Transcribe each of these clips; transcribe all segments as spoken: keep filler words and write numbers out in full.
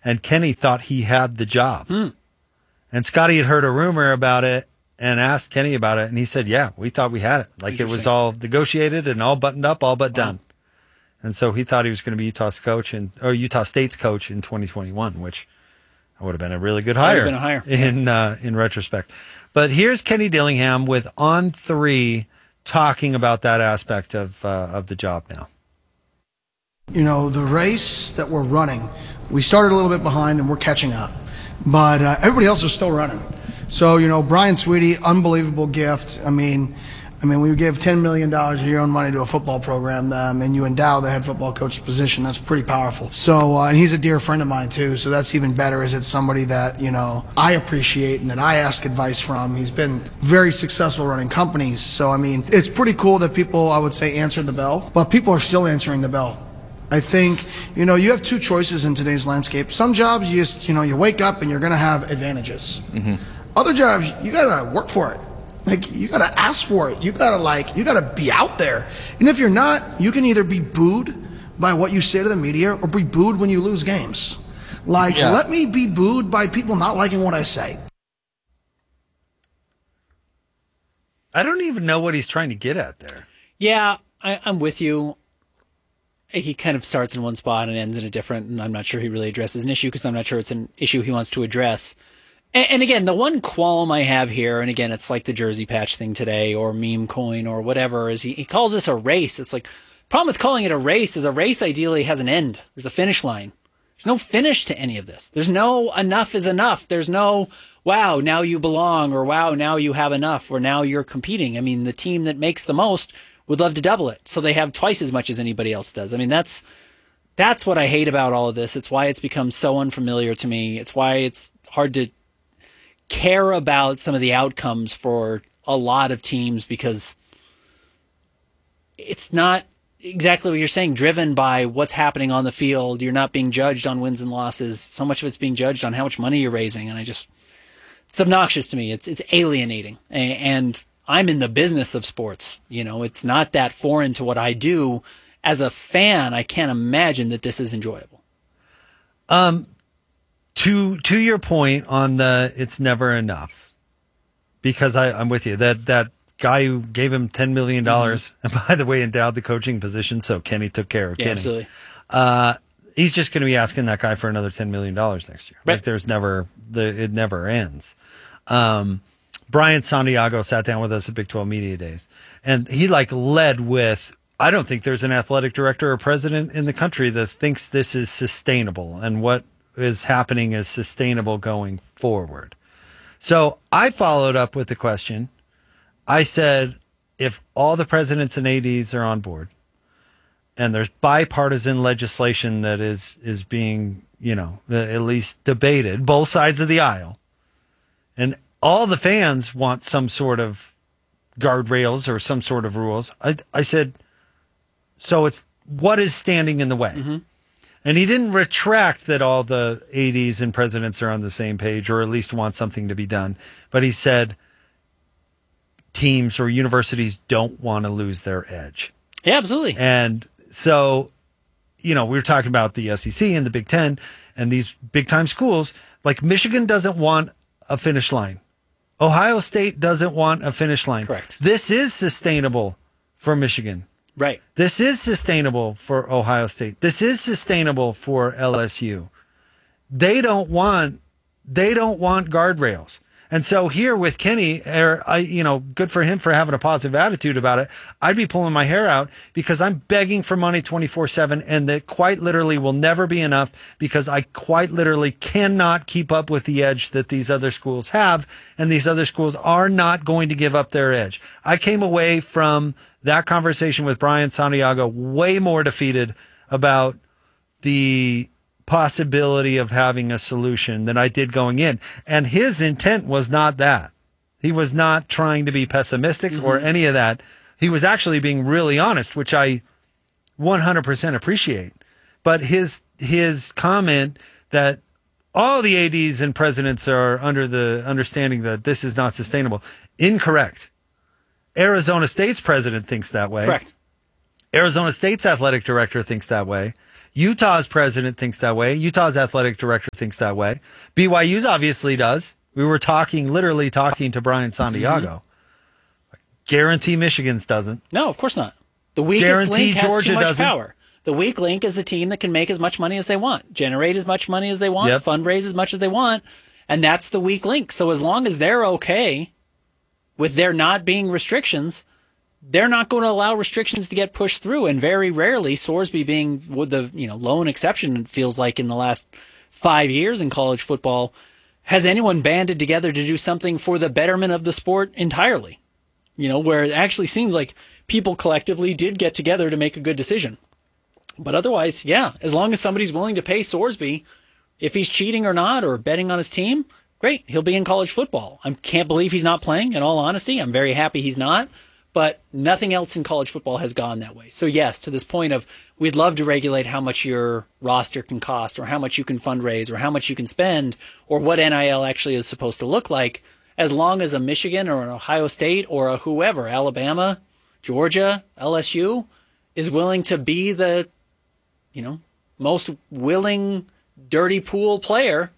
and Kenny thought he had the job. Hmm. And Scotty had heard a rumor about it and asked Kenny about it, and he said, yeah, we thought we had it. Like it was all negotiated and all buttoned up, all but wow. done. And so he thought he was going to be Utah's coach and or Utah State's coach in twenty twenty-one, which would have been a really good hire, been a hire. in uh, in retrospect. But here's Kenny Dillingham with On three talking about that aspect of uh, of the job now. You know, the race that we're running, we started a little bit behind and we're catching up. But uh, everybody else is still running. So, you know, Brian Sweetie, unbelievable gift. I mean, I mean, we give ten million dollars of your own money to a football program, um, and you endow the head football coach position. That's pretty powerful. So, uh, and he's a dear friend of mine, too, so that's even better, is it's somebody that, you know, I appreciate and that I ask advice from. He's been very successful running companies. So, I mean, it's pretty cool that people, I would say, answered the bell, but people are still answering the bell. I think, you know, you have two choices in today's landscape. Some jobs, you just, you know, you wake up and you're going to have advantages. Mm-hmm. Other jobs, you got to work for it. Like, you got to ask for it. You got to, like, you got to be out there. And if you're not, you can either be booed by what you say to the media or be booed when you lose games. Like, yeah. Let me be booed by people not liking what I say. I don't even know what he's trying to get at there. Yeah, I, I'm with you. He kind of starts in one spot and ends in a different, and I'm not sure he really addresses an issue because I'm not sure it's an issue he wants to address. And, and again, the one qualm I have here, and again, it's like the jersey patch thing today or meme coin or whatever, is he, he calls this a race. It's like, problem with calling it a race is a race ideally has an end. There's a finish line. There's no finish to any of this. There's no enough is enough. There's no, wow, now you belong, or wow, now you have enough, or now you're competing. I mean, the team that makes the most would love to double it, so they have twice as much as anybody else does. I mean, that's that's what I hate about all of this. It's why it's become so unfamiliar to me. It's why it's hard to care about some of the outcomes for a lot of teams, because it's not exactly what you're saying, driven by what's happening on the field. You're not being judged on wins and losses. So much of it's being judged on how much money you're raising, and I just, it's obnoxious to me. It's it's alienating, and I'm in the business of sports. You know, it's not that foreign to what I do. As a fan, I can't imagine that this is enjoyable. Um, to to your point on the it's never enough, because I, I'm with you. That that guy who gave him ten million dollars, mm-hmm. and by the way, endowed the coaching position, so Kenny took care of yeah, Kenny. Absolutely. Uh, he's just going to be asking that guy for another ten million dollars next year. Right. Like there's never, the, it never ends. Um, Brian Santiago sat down with us at Big twelve Media Days, and he like led with, I don't think there's an athletic director or president in the country that thinks this is sustainable and what is happening is sustainable going forward. So I followed up with the question. I said, if all the presidents and A Ds are on board and there's bipartisan legislation that is, is being, you know, at least debated, both sides of the aisle, and all the fans want some sort of guardrails or some sort of rules. I, I said, so it's what is standing in the way? Mm-hmm. And he didn't retract that all the A Ds and presidents are on the same page or at least want something to be done. But he said teams or universities don't want to lose their edge. Yeah, absolutely. And so, you know, we were talking about the S E C and the Big Ten and these big time schools. Like Michigan doesn't want a finish line. Ohio State doesn't want a finish line. Correct. This is sustainable for Michigan. Right. This is sustainable for Ohio State. This is sustainable for L S U. They don't want, they don't want guardrails. And so here with Kenny, er, I, you know, good for him for having a positive attitude about it. I'd be pulling my hair out because I'm begging for money twenty-four seven, and that quite literally will never be enough because I quite literally cannot keep up with the edge that these other schools have, and these other schools are not going to give up their edge. I came away from that conversation with Brian Santiago way more defeated about the possibility of having a solution than I did going in. And his intent was not that. He was not trying to be pessimistic mm-hmm. or any of that. He was actually being really honest, which I one hundred percent appreciate. But his his comment that all the A Ds and presidents are under the understanding that this is not sustainable, incorrect. Arizona State's president thinks that way. Correct. Arizona State's athletic director thinks that way. Utah's president thinks that way. Utah's athletic director thinks that way. B Y U's obviously does. We were talking, literally talking to Brian Santiago. Mm-hmm. Guarantee Michigan's doesn't. No, of course not. The weakest Guarantee link has Georgia too much doesn't. power. The weak link is the team that can make as much money as they want, generate as much money as they want, Yep. fundraise as much as they want, and that's the weak link. So as long as they're okay with there not being restrictions, they're not going to allow restrictions to get pushed through. And very rarely, Sorsby being with the you know lone exception, it feels like in the last five years in college football, has anyone banded together to do something for the betterment of the sport entirely? You know, where it actually seems like people collectively did get together to make a good decision. But otherwise, yeah, as long as somebody's willing to pay Sorsby, if he's cheating or not, or betting on his team, great, he'll be in college football. I can't believe he's not playing, in all honesty. I'm very happy he's not. But nothing else in college football has gone that way. So yes, to this point of we'd love to regulate how much your roster can cost, or how much you can fundraise, or how much you can spend, or what N I L actually is supposed to look like, as long as a Michigan or an Ohio State or a whoever, Alabama, Georgia, L S U, is willing to be the, you know, most willing dirty pool player,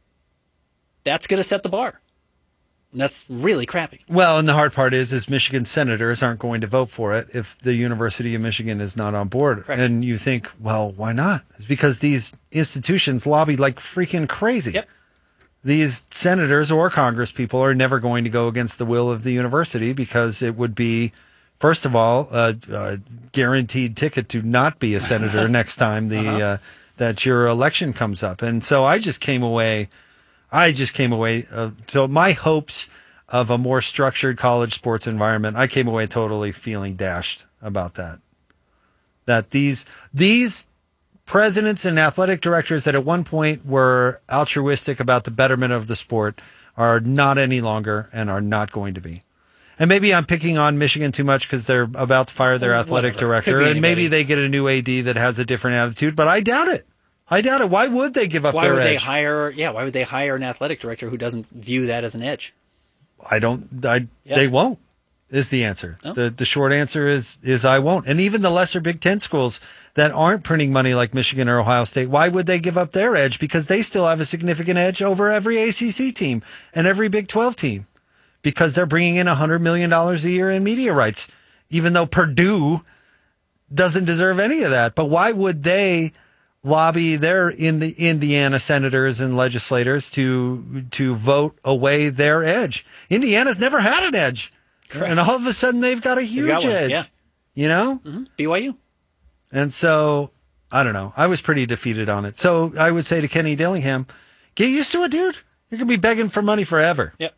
that's going to set the bar. And that's really crappy. Well, and the hard part is, is Michigan senators aren't going to vote for it if the University of Michigan is not on board. Correct. And you think, well, why not? It's because these institutions lobby like freaking crazy. Yep. These senators or Congress people are never going to go against the will of the university, because it would be, first of all, a, a guaranteed ticket to not be a senator next time the uh-huh. uh, that your election comes up. And so I just came away, I just came away, uh, so my hopes of a more structured college sports environment, I came away totally feeling dashed about that. That these these presidents and athletic directors that at one point were altruistic about the betterment of the sport are not any longer, and are not going to be. And maybe I'm picking on Michigan too much because they're about to fire their athletic Whatever. director, Could be and maybe anybody. they get a new A D that has a different attitude, but I doubt it. I doubt it. Why would they give up Why their would they edge? hire? Yeah, why would they hire an athletic director who doesn't view that as an edge? I don't. I Yeah. They won't. Is the answer. Oh. The the short answer is is I won't. And even the lesser Big Ten schools that aren't printing money like Michigan or Ohio State, why would they give up their edge? Because they still have a significant edge over every A C C team and every Big twelve team, because they're bringing in one hundred million dollars a year in media rights, even though Purdue doesn't deserve any of that. But why would they lobby their in the Indiana senators and legislators to to vote away their edge? Indiana's never had an edge. Correct. And all of a sudden they've got a huge got one, edge. yeah. You know? Mm-hmm. B Y U. And so, I don't know. I was pretty defeated on it. So I would say to Kenny Dillingham, get used to it, dude. You're going to be begging for money forever. Yep.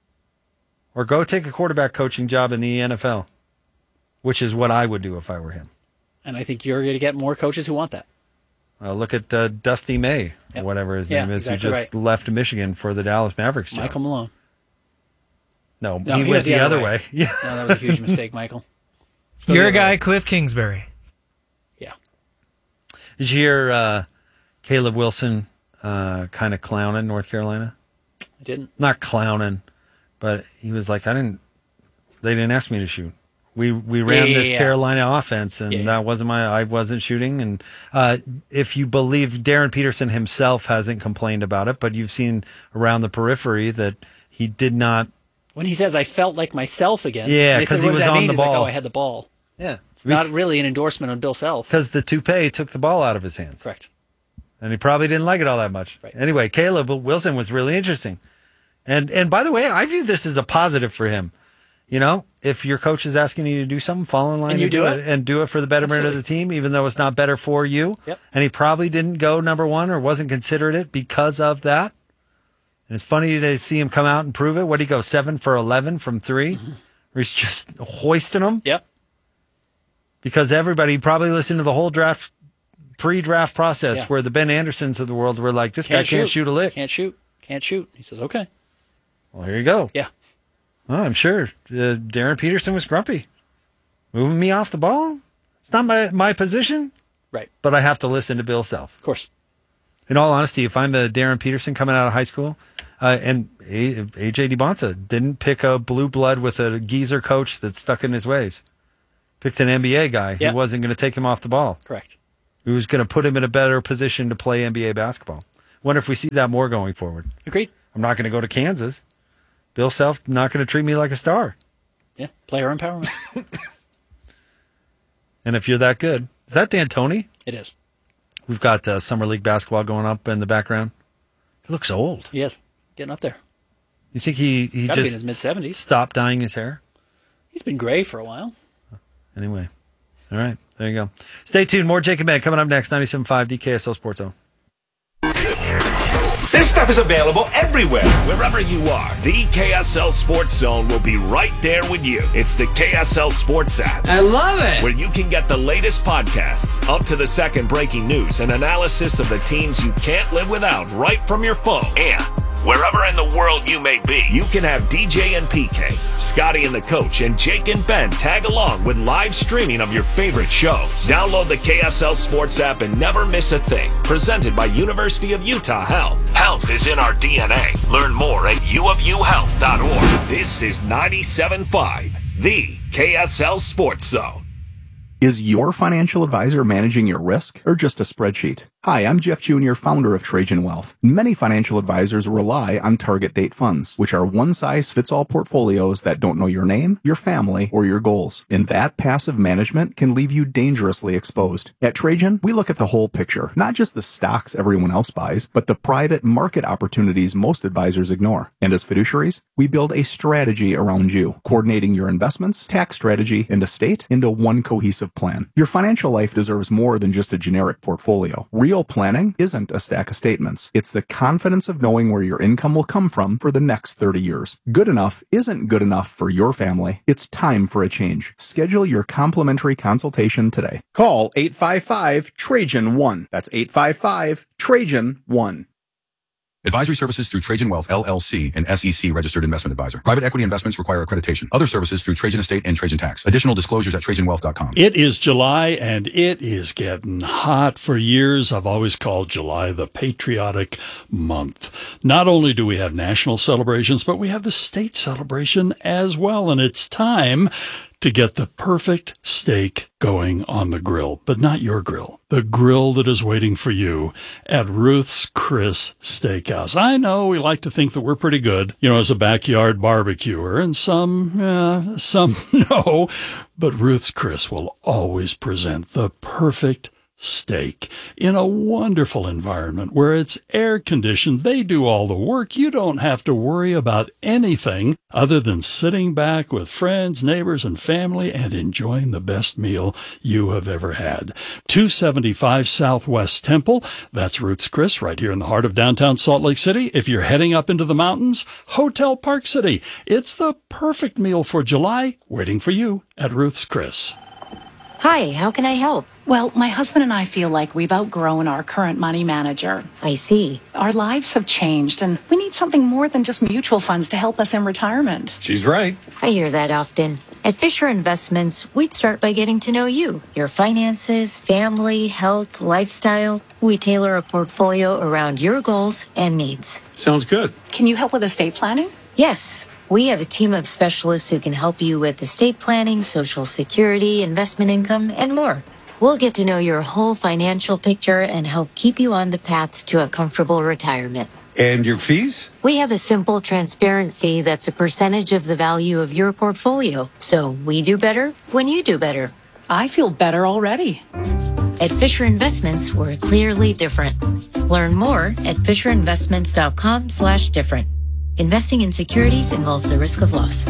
Or go take a quarterback coaching job in the N F L, which is what I would do if I were him. And I think you're going to get more coaches who want that. Uh, look at uh, Dusty May, Yep. or whatever his Yeah, name is, exactly who just right. left Michigan for the Dallas Mavericks job. Michael Malone. No, No, he, went the, other way. Yeah. No, that was a huge mistake, Michael. Go Your the other guy, way. Cliff Kingsbury. Yeah. Did you hear uh, Caleb Wilson uh, kind of clowning North Carolina? I didn't. Not clowning, but he was like, I didn't, they didn't ask me to shoot. We we ran Yeah, this yeah, yeah. Carolina offense, and Yeah. that wasn't my, I wasn't shooting. And uh, if you believe Darren Peterson himself hasn't complained about it, but you've seen around the periphery that he did not. When he says, I felt like myself again. Yeah, and they said, 'cause he "What does was that on mean?" the He's like, ball. oh, I had the ball. Yeah. It's not really an endorsement on Bill Self. Because the toupee took the ball out of his hands. Correct. And he probably didn't like it all that much. Right. Anyway, Caleb Wilson was really interesting. And and by the way, I view this as a positive for him. You know, if your coach is asking you to do something, fall in line And you do it. and do it for the betterment Absolutely. of the team, even though it's not better for you. Yep. And he probably didn't go number one or wasn't considered it because of that. And it's funny to see him come out and prove it. What did he go, seven for eleven from three? Mm-hmm. Where he's just hoisting them? Yep. Because everybody probably listened to the whole draft, pre-draft process Yeah. where the Ben Andersons of the world were like, this guy can't shoot a lick. Can't shoot. Can't shoot. He says, okay. Well, here you go. Yeah. Well, I'm sure uh, Darren Peterson was grumpy. Moving me off the ball? It's not my, my position, Right. but I have to listen to Bill Self. Of course. In all honesty, if I'm a Darren Peterson coming out of high school, uh, and A- AJ DeBonsa didn't pick a blue blood with a geezer coach that's stuck in his ways. Picked an N B A guy Yeah. who wasn't going to take him off the ball. Correct. It was going to put him in a better position to play N B A basketball. Wonder if we see that more going forward. Agreed. I'm not going to go to Kansas. Bill Self not going to treat me like a star. Yeah, player empowerment. And if you're that good, is that D'Antoni? It is. We've got uh, Summer League basketball going up in the background. He looks old. He is. Getting up there. You think he, he Gotta be in just his mid-seventies. stopped dyeing his hair? He's been gray for a while. Anyway. All right. There you go. Stay tuned. More Jake and Ben coming up next. ninety-seven point five D K S L Sports Zone. This stuff is available everywhere. Wherever you are, the K S L Sports Zone will be right there with you. It's the K S L Sports app. I love it. Where you can get the latest podcasts, up to the second breaking news, and analysis of the teams you can't live without right from your phone. And wherever in the world you may be, you can have D J and P K, Scotty and the Coach, and Jake and Ben tag along with live streaming of your favorite shows. Download the K S L Sports app and never miss a thing. Presented by University of Utah Health. Health is in our D N A. Learn more at u of u health dot org. This is ninety-seven point five, the K S L Sports Zone. Is your financial advisor managing your risk or just a spreadsheet? Hi, I'm Jeff Junior, founder of Trajan Wealth. Many financial advisors rely on target date funds, which are one-size-fits-all portfolios that don't know your name, your family, or your goals. And that passive management can leave you dangerously exposed. At Trajan, we look at the whole picture, not just the stocks everyone else buys, but the private market opportunities most advisors ignore. And as fiduciaries, we build a strategy around you, coordinating your investments, tax strategy, and estate into one cohesive plan. Your financial life deserves more than just a generic portfolio. Real planning isn't a stack of statements. It's the confidence of knowing where your income will come from for the next thirty years. Good enough isn't good enough for your family. It's time for a change. Schedule your complimentary consultation today. Call eight five five Trajan one. That's eight five five Trajan one. Advisory services through Trajan Wealth, L L C, an S E C registered investment advisor. Private equity investments require accreditation. Other services through Trajan Estate and Trajan Tax. Additional disclosures at trajan wealth dot com. It is July, and it is getting hot. For years, I've always called July the patriotic month. Not only do we have national celebrations, but we have the state celebration as well, and it's time to get the perfect steak going on the grill, but not your grill, the grill that is waiting for you at Ruth's Chris Steakhouse. I know we like to think that we're pretty good, you know, as a backyard barbecuer, and some, uh, some no, but Ruth's Chris will always present the perfect steak in a wonderful environment where it's air conditioned. They do all the work. You don't have to worry about anything other than sitting back with friends, neighbors, and family and enjoying the best meal you have ever had. two seventy-five Southwest Temple. That's Ruth's Chris right here in the heart of downtown Salt Lake City. If you're heading up into the mountains, Hotel Park City. It's the perfect meal for July waiting for you at Ruth's Chris. Hi, how can I help? Well, my husband and I feel like we've outgrown our current money manager. I see. Our lives have changed, and we need something more than just mutual funds to help us in retirement. She's right. I hear that often. At Fisher Investments, we'd start by getting to know you, your finances, family, health, lifestyle. We tailor a portfolio around your goals and needs. Sounds good. Can you help with estate planning? Yes. We have a team of specialists who can help you with estate planning, Social Security, investment income, and more. We'll get to know your whole financial picture and help keep you on the path to a comfortable retirement. And your fees? We have a simple, transparent fee that's a percentage of the value of your portfolio. So we do better when you do better. I feel better already. At Fisher Investments, we're clearly different. Learn more at fisher investments dot com slash different. Investing in securities involves the risk of loss.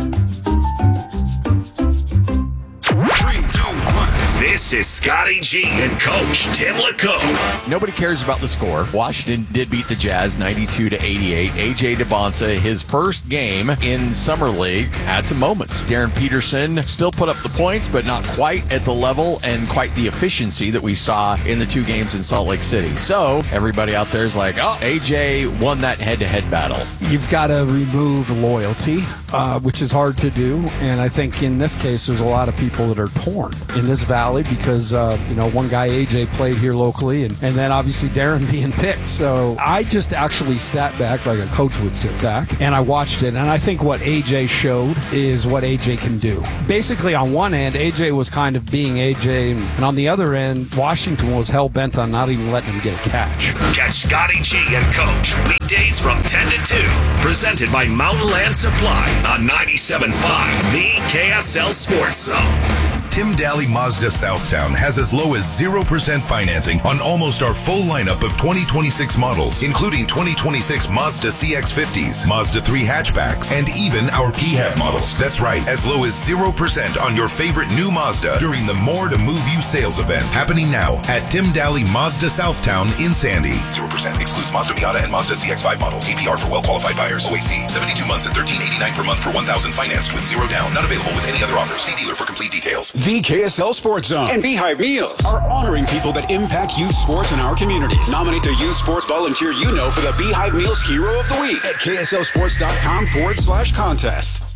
This is Scotty G and Coach Tim LeComb. Nobody cares about the score. Washington did beat the Jazz ninety-two to eighty-eight. A J DeBonsa, his first game in Summer League, had some moments. Darren Peterson still put up the points, but not quite at the level and quite the efficiency that we saw in the two games in Salt Lake City. So everybody out there is like, oh, A J won that head-to-head battle. You've got to remove loyalty, uh, which is hard to do. And I think in this case, there's a lot of people that are torn in this valley because because, uh, you know, one guy, A J, played here locally, and, and then obviously Darren being picked. So I just actually sat back like a coach would sit back, and I watched it, and I think what A J showed is what A J can do. Basically, on one end, A J was kind of being A J, and on the other end, Washington was hell-bent on not even letting him get a catch. Catch Scotty G and Coach weekdays from ten to two. Presented by Mountain Land Supply on ninety-seven point five, the K S L Sports Zone. Tim Daly Mazda Southtown has as low as zero percent financing on almost our full lineup of twenty twenty-six models, including twenty twenty-six Mazda C X fifties, Mazda three hatchbacks, and even our P HEV models. That's right, as low as zero percent on your favorite new Mazda during the More to Move You sales event, happening now at Tim Daly Mazda Southtown in Sandy. zero percent excludes Mazda Miata and Mazda C X five models. A P R for well-qualified buyers. O A C, seventy-two months at thirteen eighty-nine per month per one thousand financed with zero down. Not available with any other offers. See dealer for complete details. The K S L Sports Zone and Beehive Meals are honoring people that impact youth sports in our communities. Nominate the youth sports volunteer you know for the Beehive Meals Hero of the Week at K S L sports dot com forward slash contest.